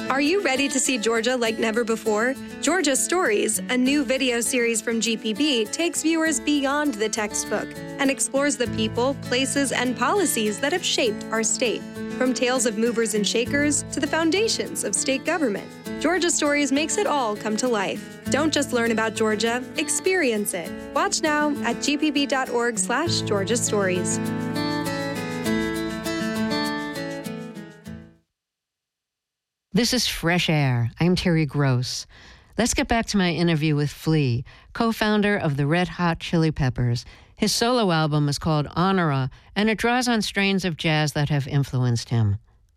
Are you ready to see Georgia like never before? Georgia Stories, a new video series from GPB, takes viewers beyond the textbook and explores the people, places, and policies that have shaped our state. From tales of movers and shakers to the foundations of state government, Georgia Stories makes it all come to life. Don't just learn about Georgia, experience it. Watch now at gpb.org/Georgia Stories. This is Fresh Air. I'm Terry Gross. Let's get back to my interview with Flea, co-founder of the Red Hot Chili Peppers. His solo album is called Honora, and it draws on strains of jazz that have influenced him.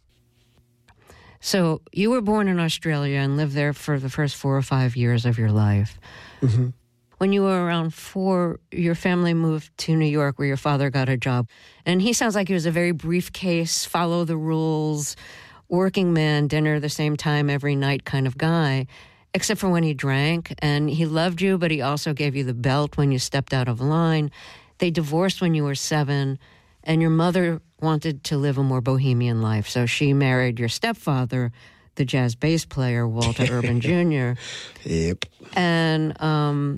So you were born in Australia and lived there for the first 4 or 5 years of your life. Mm-hmm. When you were around 4, your family moved to New York where your father got a job. And he sounds like he was a very briefcase, follow the rules, working man, dinner the same time every night kind of guy, except for when he drank. And he loved you, but he also gave you the belt when you stepped out of line. They divorced when you were 7, and your mother wanted to live a more bohemian life. So she married your stepfather, the jazz bass player, Walter Urban Jr. Yep. And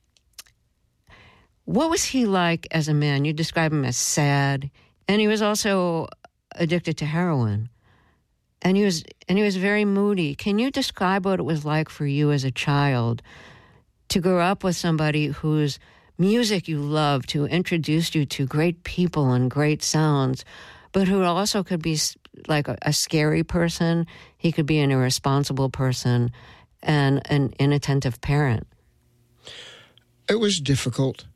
what was he like as a man? You describe him as sad, and he was also addicted to heroin. And he was very moody. Can you describe what it was like for you as a child to grow up with somebody whose music you loved, who introduced you to great people and great sounds, but who also could be like a scary person? He could be an irresponsible person and an inattentive parent. It was difficult.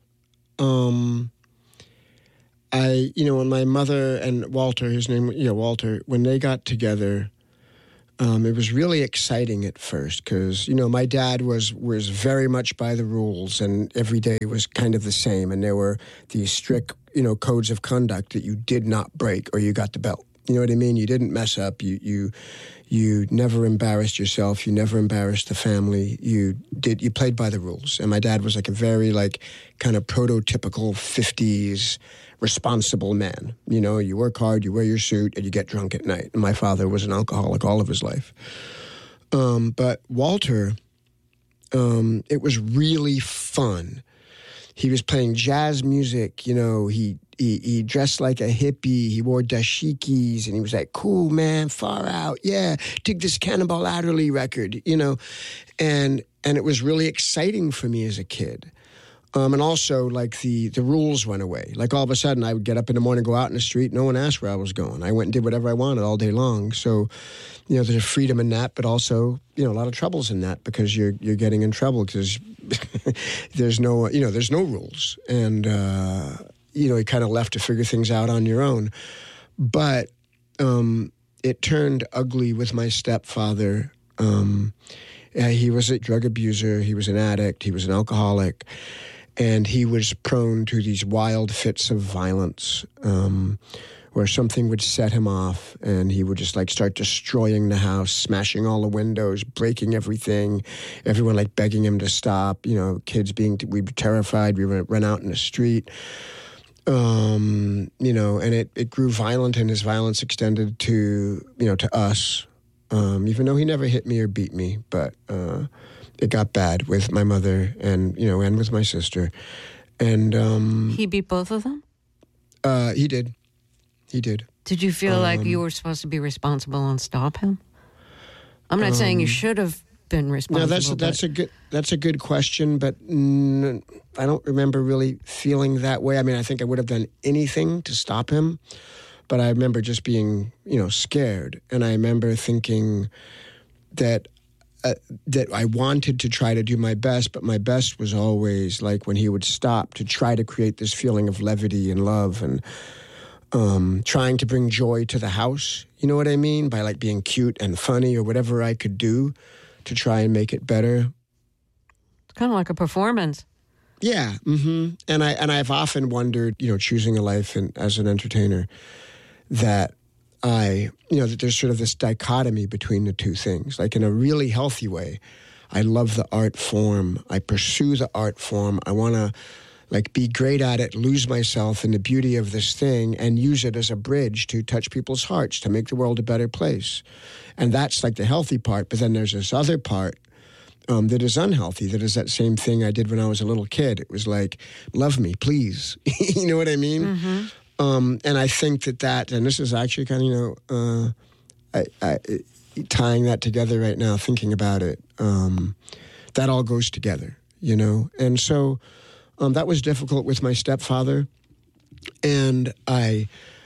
When my mother and Walter, his name, Walter, when they got together, it was really exciting at first because, my dad was very much by the rules and every day was kind of the same. And there were these strict, codes of conduct that you did not break or you got the belt. You know what I mean? You didn't mess up. You never embarrassed yourself. You never embarrassed the family. You played by the rules. And my dad was like a very kind of prototypical 50s responsible man. You work hard, you wear your suit, and you get drunk at night. And my father was an alcoholic all of his life. But Walter, it was really fun. He was playing jazz music, he dressed like a hippie, he wore dashikis, and he was like, cool, man, far out, yeah, dig this Cannonball Adderley record, and it was really exciting for me as a kid. And also, the rules went away. All of a sudden, I would get up in the morning, go out in the street, no one asked where I was going. I went and did whatever I wanted all day long. So, there's a freedom in that, but also, a lot of troubles in that because you're getting in trouble because there's no rules. And, you're kind of left to figure things out on your own. But it turned ugly with my stepfather. He was a drug abuser. He was an addict. He was an alcoholic. And he was prone to these wild fits of violence where something would set him off and he would just start destroying the house, smashing all the windows, breaking everything, everyone begging him to stop, kids we were terrified, we would run out in the street. And it grew violent and his violence extended to us, even though he never hit me or beat me, but it got bad with my mother and with my sister. And he beat both of them? He did. Did you feel like you were supposed to be responsible and stop him? I'm not saying you should have been responsible. No, that's a good question, but I don't remember really feeling that way. I mean, I think I would have done anything to stop him, but I remember just being, scared, and I remember thinking that I wanted to try to do my best, but my best was always when he would stop to try to create this feeling of levity and love and trying to bring joy to the house. You know what I mean? By being cute and funny or whatever I could do to try and make it better. It's kind of like a performance. Yeah. Mm-hmm. And I've often wondered, choosing a life as an entertainer, that that there's sort of this dichotomy between the two things. In a really healthy way, I love the art form. I pursue the art form. I want to be great at it, lose myself in the beauty of this thing and use it as a bridge to touch people's hearts, to make the world a better place. And that's like the healthy part. But then there's this other part that is unhealthy, that is that same thing I did when I was a little kid. It was like, love me, please. You know what I mean? Mm-hmm. And I think that, and this is actually kind of, tying that together right now, thinking about it, that all goes together, you know? And so that was difficult with my stepfather. And he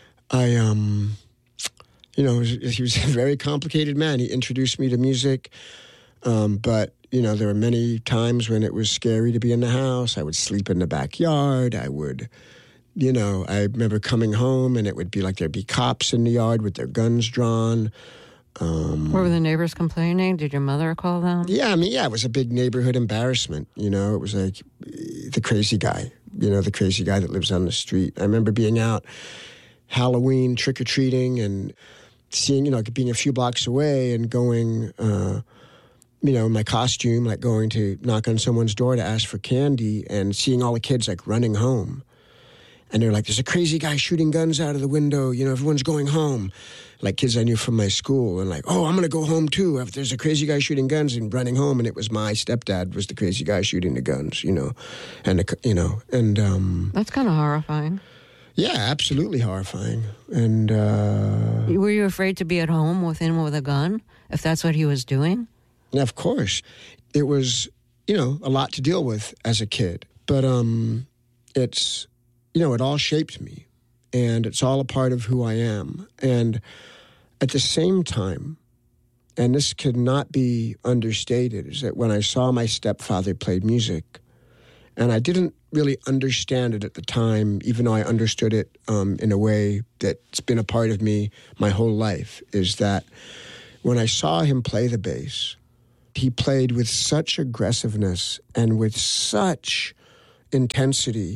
was a very complicated man. He introduced me to music, but, you know, there were many times when it was scary to be in the house. I would sleep in the backyard. I would, you know, I remember coming home and it would be like there'd be cops in the yard with their guns drawn. Were the neighbors complaining? Did your mother call them? Yeah, it was a big neighborhood embarrassment. You know, it was like the crazy guy, you know, the crazy guy that lives on the street. I remember being out Halloween trick-or-treating and seeing, you know, being a few blocks away and going, you know, in my costume, like going to knock on someone's door to ask for candy and seeing all the kids like running home. And they're like, there's a crazy guy shooting guns out of the window. You know, everyone's going home. Like kids I knew from my school. And like, oh, I'm going to go home too. If there's a crazy guy shooting guns and running home. And it was my stepdad was the crazy guy shooting the guns, you know. And, you know, and... That's kind of horrifying. Yeah, absolutely horrifying. And... Were you afraid to be at home with him with a gun, if that's what he was doing? Of course. It was, you know, a lot to deal with as a kid. But it's... You know, it all shaped me, and it's all a part of who I am. And at the same time, and this could not be understated, is that when I saw my stepfather play music, and I didn't really understand it at the time, even though I understood it in a way that's been a part of me my whole life, is that when I saw him play the bass, he played with such aggressiveness and with such intensity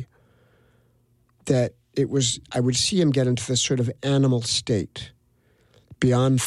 that it was, I would see him get into this sort of animal state beyond